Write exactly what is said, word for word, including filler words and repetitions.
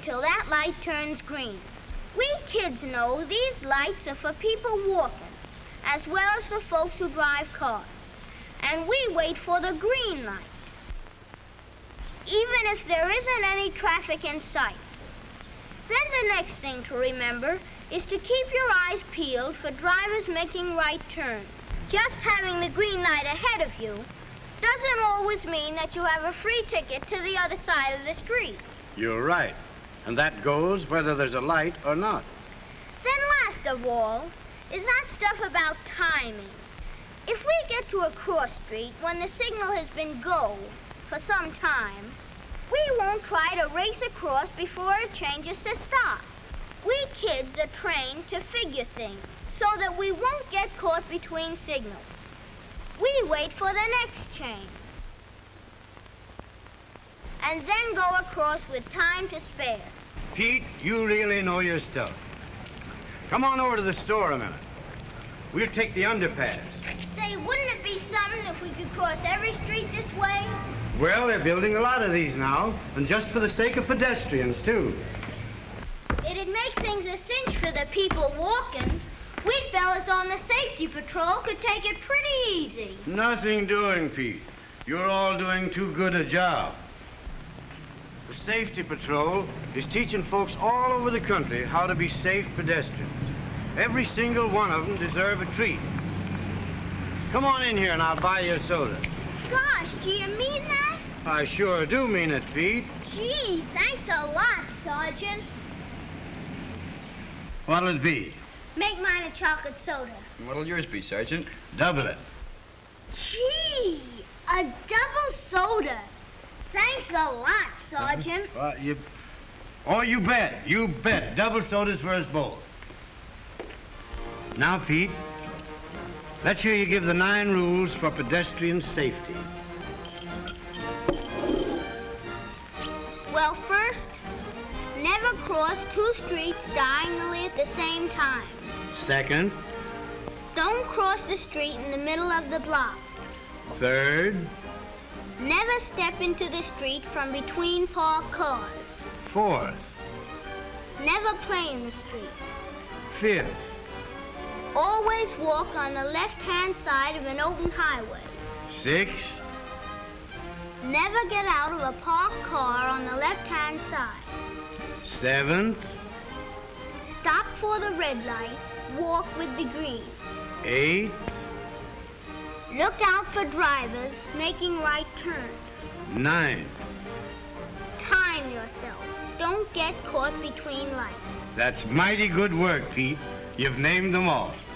until that light turns green. We kids know these lights are for people walking, as well as for folks who drive cars. And we wait for the green light, even if there isn't any traffic in sight. Then the next thing to remember is to keep your eyes peeled for drivers making right turns. Just having the green light ahead of you doesn't always mean that you have a free ticket to the other side of the street. You're right. And that goes whether there's a light or not. Then last of all is that stuff about timing. If we get to a cross street when the signal has been go for some time, we won't try to race across before it changes to stop. We kids are trained to figure things so that we won't get caught between signals. We wait for the next change and then go across with time to spare. Pete, you really know your stuff. Come on over to the store a minute. We'll take the underpass. Say, wouldn't it be something if we could cross every street this way? Well, they're building a lot of these now, and just for the sake of pedestrians, too. It'd make things a cinch for the people walking. We fellas on the safety patrol could take it pretty easy. Nothing doing, Pete. You're all doing too good a job. The safety patrol is teaching folks all over the country how to be safe pedestrians. Every single one of them deserve a treat. Come on in here and I'll buy you a soda. Gosh, do you mean that? I sure do mean it, Pete. Gee, thanks a lot, Sergeant. What'll it be? Make mine a chocolate soda. What'll yours be, Sergeant? Double it. Gee, a double soda. Thanks a lot, Sergeant. Uh, well, you... Oh, you bet. You bet. Double sodas for us both. Now, Pete, let's hear you give the nine rules for pedestrian safety. Well, first, never cross two streets diagonally at the same time. Second. Don't cross the street in the middle of the block. Third. Never step into the street from between parked cars. Fourth. Never play in the street. Fifth. Always walk on the left-hand side of an open highway. Sixth. Never get out of a parked car on the left-hand side. Seventh. Stop for the red light. Walk with the green. Eighth. Look out for drivers making right turns. Ninth. Time yourself. Don't get caught between lights. That's mighty good work, Pete. You've named them all.